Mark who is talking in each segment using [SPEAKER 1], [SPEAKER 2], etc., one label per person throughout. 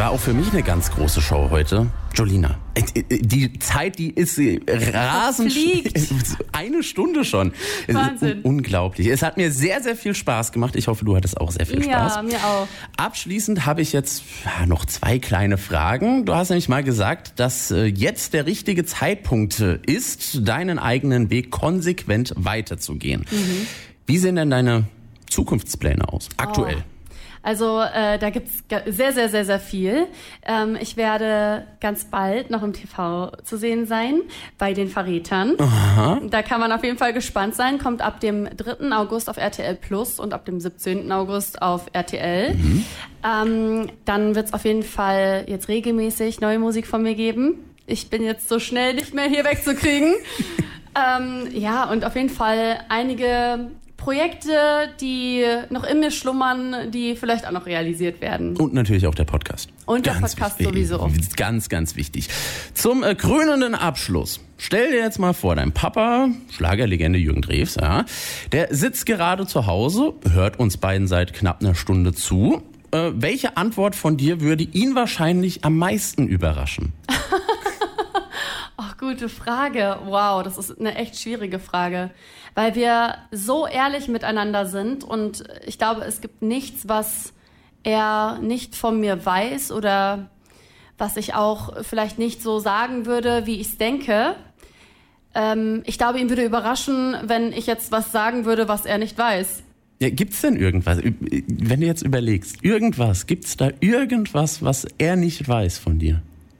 [SPEAKER 1] war auch für mich eine ganz große Show heute. Jolina, die Zeit, die ist rasend. Eine Stunde schon.
[SPEAKER 2] Wahnsinn.
[SPEAKER 1] Unglaublich. Es hat mir sehr, sehr viel Spaß gemacht. Ich hoffe, du hattest auch sehr viel Spaß.
[SPEAKER 2] Ja, mir auch.
[SPEAKER 1] Abschließend habe ich jetzt noch 2 kleine Fragen. Du hast nämlich mal gesagt, dass jetzt der richtige Zeitpunkt ist, deinen eigenen Weg konsequent weiterzugehen. Mhm. Wie sehen denn deine Zukunftspläne aus, aktuell?
[SPEAKER 2] Also da gibt's sehr, sehr, sehr, sehr viel. Ich werde ganz bald noch im TV zu sehen sein, bei den Verrätern.
[SPEAKER 1] Aha.
[SPEAKER 2] Da kann man auf jeden Fall gespannt sein. Kommt ab dem 3. August auf RTL Plus und ab dem 17. August auf RTL.
[SPEAKER 1] Mhm.
[SPEAKER 2] Dann wird's auf jeden Fall jetzt regelmäßig neue Musik von mir geben. Ich bin jetzt so schnell nicht mehr hier wegzukriegen. Ja, und auf jeden Fall einige Projekte, die noch in mir schlummern, die vielleicht auch noch realisiert werden.
[SPEAKER 1] Und natürlich auch der Podcast.
[SPEAKER 2] Und der Podcast sowieso.
[SPEAKER 1] Ganz, ganz wichtig. Zum krönenden Abschluss. Stell dir jetzt mal vor, dein Papa, Schlagerlegende Jürgen Drews, ja, der sitzt gerade zu Hause, hört uns beiden seit knapp einer Stunde zu. Welche Antwort von dir würde ihn wahrscheinlich am meisten überraschen?
[SPEAKER 2] Ach, gute Frage. Wow, das ist eine echt schwierige Frage. Weil wir so ehrlich miteinander sind und ich glaube, es gibt nichts, was er nicht von mir weiß oder was ich auch vielleicht nicht so sagen würde, wie ich es denke. Ich glaube, ihn würde überraschen, wenn ich jetzt was sagen würde, was er nicht weiß.
[SPEAKER 1] Ja, gibt's denn irgendwas, wenn du jetzt überlegst, gibt's da irgendwas, was er nicht weiß von dir?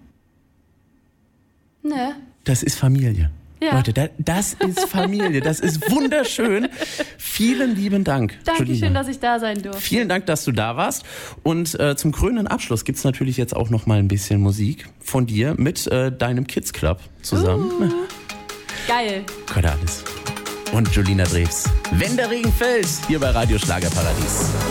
[SPEAKER 2] Ne.
[SPEAKER 1] Das ist Familie.
[SPEAKER 2] Ja.
[SPEAKER 1] Leute, das ist Familie, das ist wunderschön. Vielen lieben Dank,
[SPEAKER 2] Dankeschön,
[SPEAKER 1] Jolina.
[SPEAKER 2] dass ich da sein durfte.
[SPEAKER 1] Vielen Dank, dass du da warst. Und zum krönenden Abschluss gibt's natürlich jetzt auch noch mal ein bisschen Musik von dir mit deinem Kids Club zusammen.
[SPEAKER 2] Geil.
[SPEAKER 1] Gott alles. Und Jolina Drews. Wenn der Regen fällt, hier bei Radio Schlagerparadies.